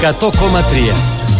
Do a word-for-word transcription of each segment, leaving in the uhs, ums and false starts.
εκατό κόμμα τρία.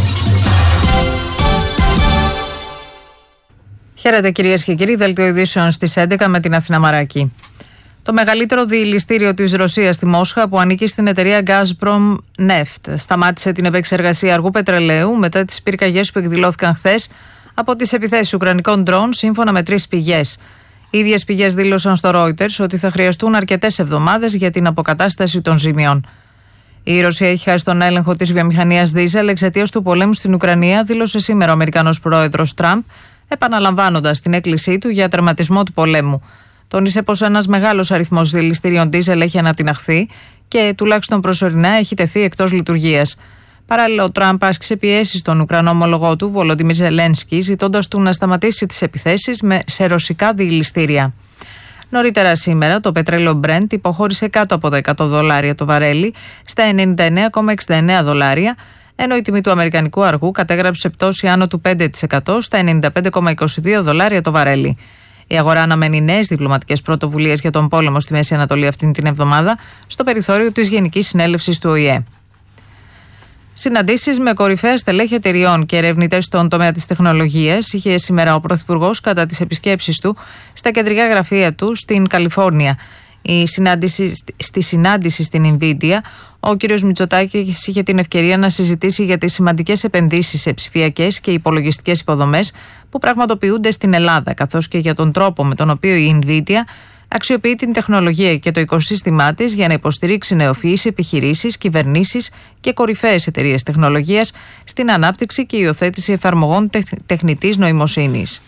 Χαίρετε κυρίες και κύριοι, δελτίο ειδήσεων στις έντεκα με την Αθηνά Μαράκη. Το μεγαλύτερο διηλιστήριο της Ρωσίας στη Μόσχα, που ανήκει στην εταιρεία Gazprom Neft, σταμάτησε την επεξεργασία αργού πετρελαίου μετά τις πυρκαγιές που εκδηλώθηκαν χθες από τις επιθέσεις ουκρανικών ντρόουν, σύμφωνα με τρεις πηγές. Οι ίδιες πηγές δήλωσαν στο Reuters ότι θα χρειαστούν αρκετές εβδομάδες για την αποκατάσταση των ζημιών. Η Ρωσία έχει χάσει τον έλεγχο της βιομηχανίας δίζελ εξαιτίας του πολέμου στην Ουκρανία, δήλωσε σήμερα ο Αμερικανός πρόεδρος Τραμπ, επαναλαμβάνοντας την έκκλησή του για τερματισμό του πολέμου. Τόνισε πως ένας μεγάλος αριθμός δηληστήριων δίζελ έχει ανατιναχθεί και τουλάχιστον προσωρινά έχει τεθεί εκτός λειτουργίας. Παράλληλα, ο Τραμπ άσκησε πιέσεις στον Ουκρανό ομολογό του, Βολοντιμίρ Ζελένσκι, ζητώντας του να σταματήσει τις επιθέσεις με, σε ρωσικά δηληστήρια. Νωρίτερα σήμερα, το πετρέλαιο Brent υποχώρησε κάτω από τα εκατό δολάρια το βαρέλι, στα ενενήντα εννέα κόμμα εξήντα εννέα δολάρια, ενώ η τιμή του αμερικανικού αργού κατέγραψε πτώση άνω του πέντε τοις εκατό στα ενενήντα πέντε κόμμα είκοσι δύο δολάρια το βαρέλι. Η αγορά αναμένει νέες διπλωματικές πρωτοβουλίες για τον πόλεμο στη Μέση Ανατολή αυτήν την εβδομάδα, στο περιθώριο της Γενικής Συνέλευσης του Ο Η Ε. Συναντήσεις με κορυφαία στελέχη εταιριών και ερευνητές στον τομέα της τεχνολογίας είχε σήμερα ο Πρωθυπουργός κατά τις επισκέψεις του στα κεντρικά γραφεία του στην Καλιφόρνια. Η συνάντηση, στη συνάντηση στην Nvidia, ο κ. Μητσοτάκης είχε την ευκαιρία να συζητήσει για τις σημαντικές επενδύσεις σε ψηφιακές και υπολογιστικές υποδομές που πραγματοποιούνται στην Ελλάδα, καθώς και για τον τρόπο με τον οποίο η Nvidia αξιοποιεί την τεχνολογία και το οικοσύστημά της για να υποστηρίξει νεοφυείς επιχειρήσεις, κυβερνήσεις και κορυφαίες εταιρείες τεχνολογίας στην ανάπτυξη και υιοθέτηση εφαρμογών τεχνητής νοημοσύνης.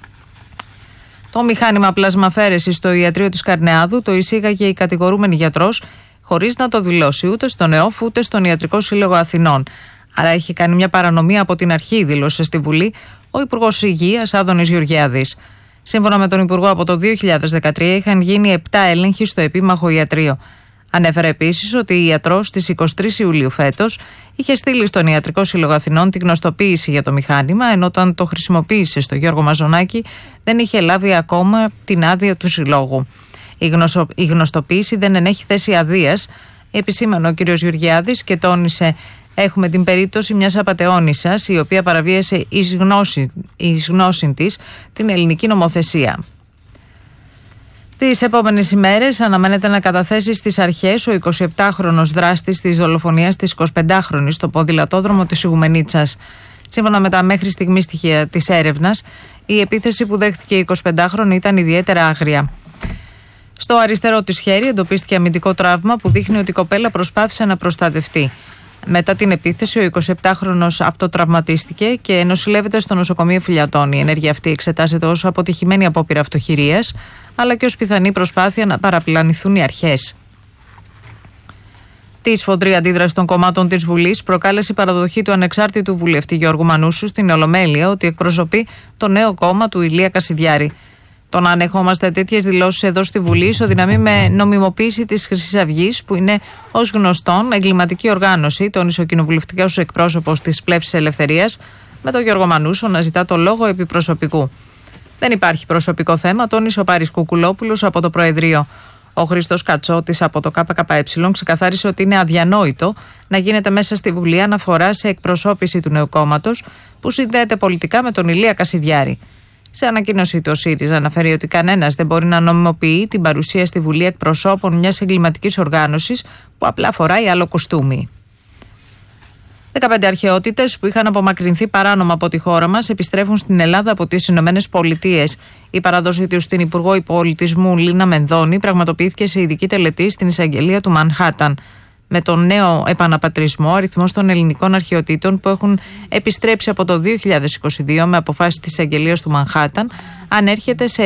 Το μηχάνημα πλασμαφέρεσης στο ιατρείο της Καρνεάδου το εισήγαγε η κατηγορούμενη γιατρός, χωρίς να το δηλώσει ούτε στον ΕΟΦ ούτε στον Ιατρικό Σύλλογο Αθηνών. Άρα έχει κάνει μια παρανομία από την αρχή, δήλωσε στη Βουλή ο Υπουργός Υγείας Άδωνης Γεωργιάδης. Σύμφωνα με τον Υπουργό, από το δύο χιλιάδες δεκατρία είχαν γίνει επτά έλεγχοι στο επίμαχο ιατρείο. Ανέφερε επίσης ότι η ιατρός στις εικοστή τρίτη Ιουλίου φέτος είχε στείλει στον Ιατρικό Σύλλογο Αθηνών τη γνωστοποίηση για το μηχάνημα, ενώ όταν το χρησιμοποίησε στο Γιώργο Μαζονάκη δεν είχε λάβει ακόμα την άδεια του συλλόγου. Η, γνωσο... η γνωστοποίηση δεν ενέχει θέση αδείας, επισήμανε ο κ. Γεωργιάδης και τόνισε: έχουμε την περίπτωση μιας απατεώνισσας η οποία παραβίασε εις γνώση, εις γνώση της την ελληνική νομοθεσία. Τις επόμενες ημέρες αναμένεται να καταθέσει στις αρχές ο εικοσιεπτάχρονος δράστης της δολοφονίας της εικοσιπεντάχρονης στο ποδηλατόδρομο της Ιγουμενίτσας. Σύμφωνα με τα μέχρι στιγμή στοιχεία της έρευνας, η επίθεση που δέχτηκε η εικοσιπεντάχρονη ήταν ιδιαίτερα άγρια. Στο αριστερό της χέρι εντοπίστηκε αμυντικό τραύμα που δείχνει ότι η κοπέλα προσπάθησε να προστατευτεί. Μετά την επίθεση, ο εικοσιεπτάχρονος αυτοτραυματίστηκε και νοσηλεύεται στο νοσοκομείο Φιλιατών. Η ενέργεια αυτή εξετάζεται ως αποτυχημένη απόπειρα αυτοχειρίας, αλλά και ως πιθανή προσπάθεια να παραπλανηθούν οι αρχές. Τη σφοδρή αντίδραση των κομμάτων της Βουλής προκάλεσε η παραδοχή του ανεξάρτητου βουλευτή Γιώργου Μανούσου στην Ολομέλεια ότι εκπροσωπεί το νέο κόμμα του Ηλία Κασιδιάρη. Το να ανεχόμαστε τέτοιες δηλώσεις εδώ στη Βουλή ισοδυναμεί με νομιμοποίηση της Χρυσής Αυγής, που είναι ως γνωστόν εγκληματική οργάνωση, τόνισε ο κοινοβουλευτικός εκπρόσωπος της Πλεύσης Ελευθερίας, με τον Γιώργο Μανούσο να ζητά το λόγο επί προσωπικού. Δεν υπάρχει προσωπικό θέμα, τόνισε ο Πάρης Κουκουλόπουλος από το Προεδρείο. Ο Χρήστος Κατσότης από το ΚΚΕ ξεκαθάρισε ότι είναι αδιανόητο να γίνεται μέσα στη Βουλή αναφορά σε εκπροσώπηση του νέου κόμματος που συνδέεται πολιτικά με τον Ηλία Κασιδιάρη. Σε ανακοίνωσή του, ο ΣΥΡΙΖΑ αναφέρει ότι κανένας δεν μπορεί να νομιμοποιεί την παρουσία στη Βουλή εκπροσώπων μιας εγκληματικής οργάνωσης που απλά φοράει άλλο κοστούμι. δεκαπέντε αρχαιότητες που είχαν απομακρυνθεί παράνομα από τη χώρα μας επιστρέφουν στην Ελλάδα από τις Ηνωμένες Πολιτείες. Η παράδοσή τους στην Υπουργό Πολιτισμού Λίνα Μενδώνη πραγματοποιήθηκε σε ειδική τελετή στην εισαγγελία του Μανχάταν. Με τον νέο επαναπατρισμό, ο αριθμός των ελληνικών αρχαιοτήτων που έχουν επιστρέψει από το δύο χιλιάδες είκοσι δύο με αποφάσεις της εισαγγελίας του Μανχάταν ανέρχεται σε